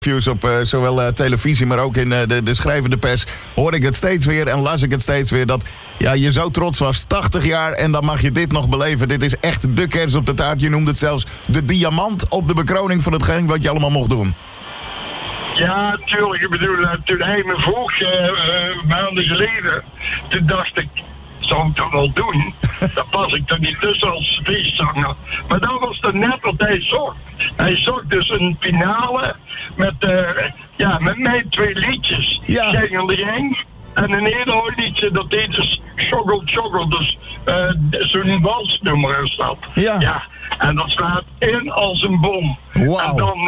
Views op zowel televisie, maar ook in de schrijvende pers hoorde ik het steeds weer en las ik het steeds weer dat je zo trots was. 80 jaar en dan mag je dit nog beleven. Dit is echt de kers op de taart. Je noemde het zelfs de diamant op de bekroning van hetgeen wat je allemaal mocht doen. Ja, tuurlijk. Ik bedoel, toen hij me vroeg, maanden geleden, toen dacht ik, zou ik dat wel doen? Dan pas ik er niet tussen als feestzanger. Maar dat was dan net wat hij zocht. Hij zocht dus een finale met mijn 2 liedjes. Ja. Geng en de Geng. En een hele oud liedje, dat heet dus Choggle Choggle. Dus zo'n walsnummer is dat. Ja. En dat slaat in als een bom. Wow. En dan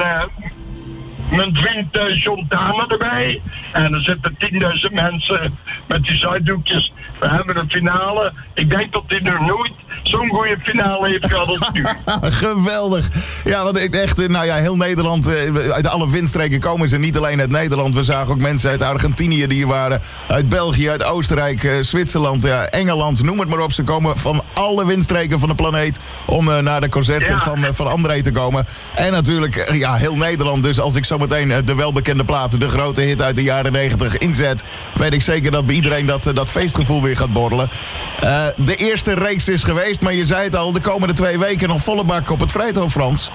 mijn vriend John Dana erbij. En er zitten 10.000 mensen met die zuiddoekjes. We hebben een finale. Ik denk dat hij nog nooit zo'n goede finale heeft gehad als nu. Geweldig. Ja, want echt, heel Nederland, uit alle windstreken komen ze. Niet alleen uit Nederland. We zagen ook mensen uit Argentinië die hier waren. Uit België, uit Oostenrijk, Zwitserland, Engeland, noem het maar op. Ze komen van alle windstreken van de planeet om naar de concerten van André te komen. En natuurlijk, heel Nederland. Dus als ik zometeen de welbekende platen, de grote hit uit de jaren 90 inzet, weet ik zeker dat bij iedereen dat feestgevoel weer gaat borrelen. De eerste reeks is geweest, maar je zei het al, de komende 2 weken nog volle bak op het Vrijthof, Frans.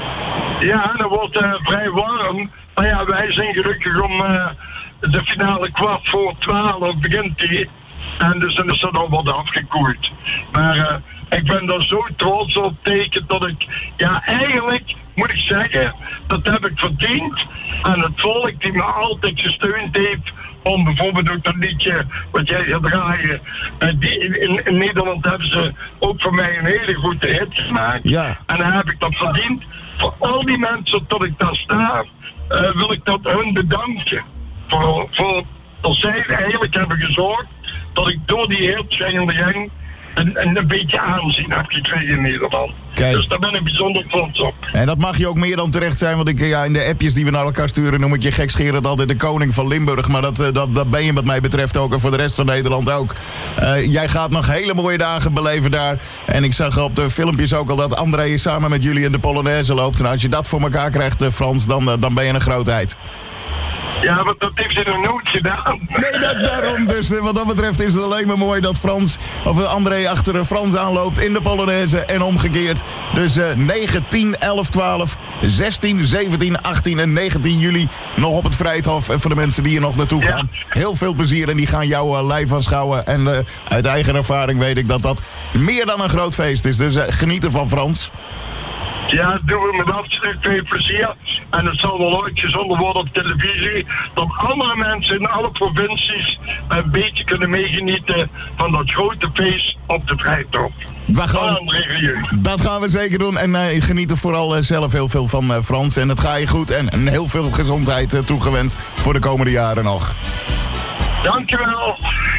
Ja, dat wordt vrij warm. Maar ja, wij zijn gelukkig om de finale 11:15 begint die. En dus dan is dat al wat afgekoeld. Maar ik ben daar zo trots op tegen dat ik, eigenlijk moet ik zeggen, dat heb ik verdiend aan het volk die me altijd gesteund heeft. Om bijvoorbeeld ook dat liedje wat jij gaat draaien. In Nederland hebben ze ook voor mij een hele goede hit gemaakt. Ja. En dan heb ik dat verdiend. Voor al die mensen dat ik daar sta, wil ik dat hun bedanken. Voor dat zij eigenlijk hebben gezorgd dat ik door die hit Geng en de Geng een beetje aanzien heb gekregen in Nederland. Kijk. Dus daar ben ik bijzonder trots op. En dat mag je ook meer dan terecht zijn, want in de appjes die we naar elkaar sturen noem ik je gekscherend altijd de koning van Limburg. Maar dat ben je wat mij betreft ook en voor de rest van Nederland ook. Jij gaat nog hele mooie dagen beleven daar. En ik zag op de filmpjes ook al dat André samen met jullie in de Polonaise loopt. En als je dat voor elkaar krijgt, Frans, dan ben je een grootheid. Ja, want dat heeft hij nog nooit gedaan. Nee, daarom. Dus wat dat betreft is het alleen maar mooi dat André achter Frans aanloopt in de Polonaise en omgekeerd. Dus 9, 10, 11, 12, 16, 17, 18 en 19 juli nog op het Vrijthof. En voor de mensen die hier nog naartoe gaan, heel veel plezier. En die gaan jou live aanschouwen. En uit eigen ervaring weet ik dat dat meer dan een groot feest is. Dus geniet ervan, Frans. Ja, dat doen we met absoluut veel plezier. En het zal wel ooit gezonden worden op televisie. Dat andere mensen in alle provincies een beetje kunnen meegenieten van dat grote feest op de Vrijthof. Dat gaan we zeker doen. En geniet er vooral zelf heel veel van, Frans. En het gaat je goed. En heel veel gezondheid toegewenst voor de komende jaren nog. Dankjewel.